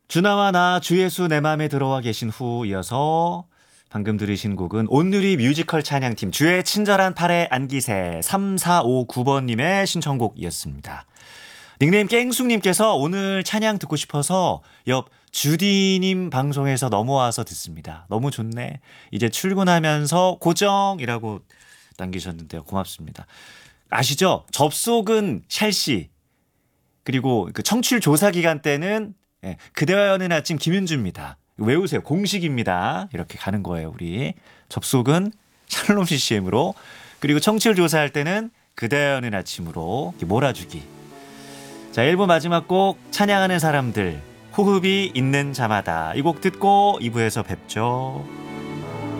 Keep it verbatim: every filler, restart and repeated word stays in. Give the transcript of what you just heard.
주나와 나 주예수 내 맘에 들어와 계신 후 이어서 방금 들으신 곡은 온누리 뮤지컬 찬양팀 주의 친절한 팔에 안기세 삼사오구 번님의 신청곡이었습니다. 닉네임 깽숙님께서 오늘 찬양 듣고 싶어서 옆 주디님 방송에서 넘어와서 듣습니다. 너무 좋네. 이제 출근하면서 고정이라고 남기셨는데요. 고맙습니다. 아시죠? 접속은 샬씨 그리고 그 청취율 조사 기간 때는 예, 그대와 여는 아침 김윤주입니다. 외우세요. 공식입니다. 이렇게 가는 거예요. 우리 접속은 샬롬 씨씨엠으로 그리고 청취율 조사할 때는 그대와 여는 아침으로 몰아주기. 자, 일 부 마지막 곡 찬양하는 사람들 호흡이 있는 자마다 이 곡 듣고 이 부에서 뵙죠.